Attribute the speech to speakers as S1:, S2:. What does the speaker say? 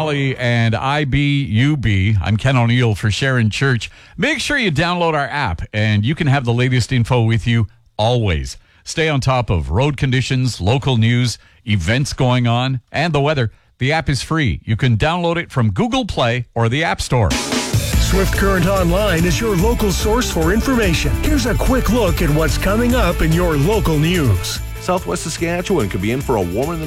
S1: Valley and IBUB. I'm Ken O'Neill for Sharon Church. Make sure you download our app, and you can have the latest info with you always. Stay on top of road conditions, local news, events going on, and the weather. The app is free. You can download it from Google Play or the App Store.
S2: Swift Current Online is your local source for information. Here's a quick look at what's coming up in your local news.
S3: Southwest Saskatchewan could be in for a warmer than